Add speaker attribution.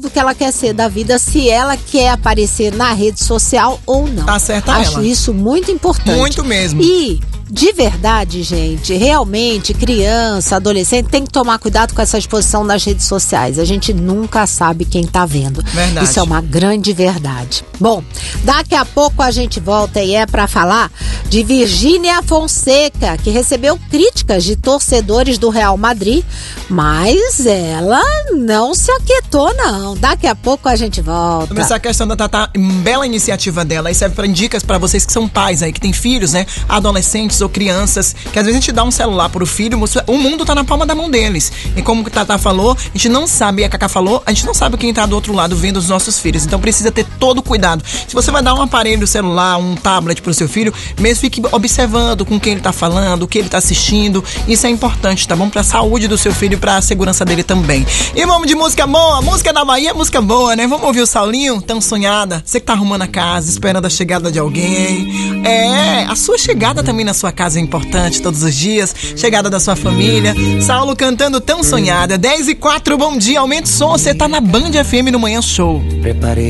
Speaker 1: do que ela quer ser da vida, se ela quer aparecer na rede social ou não.
Speaker 2: Tá certa
Speaker 1: Acho
Speaker 2: ela.
Speaker 1: isso muito importante.
Speaker 2: Muito mesmo.
Speaker 1: E, de verdade, gente, realmente, criança, adolescente, tem que tomar cuidado com essa exposição nas redes sociais. A gente nunca sabe quem tá vendo.
Speaker 2: Verdade.
Speaker 1: Isso é uma grande verdade. Bom, daqui a pouco a gente volta e é pra falar de Virgínia Fonseca, que recebeu críticas de torcedores do Real Madrid, mas ela não se aquietou, não. Daqui a pouco a gente volta.
Speaker 2: Sobre essa questão da Tatá, bela iniciativa dela, e serve para dicas para vocês que são pais aí, que têm filhos, né, adolescentes ou crianças, que às vezes a gente dá um celular pro filho, o mundo tá na palma da mão deles. E como a Tatá falou, a gente não sabe, e a Cacá falou, a gente não sabe quem tá do outro lado vendo os nossos filhos, então precisa ter todo cuidado. Se você vai dar um aparelho celular, um tablet pro seu filho, mesmo fique observando com quem ele tá falando, o que ele tá assistindo, isso é importante, tá bom? Pra saúde do seu filho e pra segurança dele também. E vamos de música boa, música da Bahia é música boa, né? Vamos ouvir o Saulinho, Tão Sonhada, você que tá arrumando a casa, esperando a chegada de alguém. A sua chegada também na sua casa é importante, todos os dias, chegada da sua família. Saulo cantando Tão Sonhada, 10h04, bom dia, aumenta o som, você tá na Band FM no Manhã Show.
Speaker 3: Preparei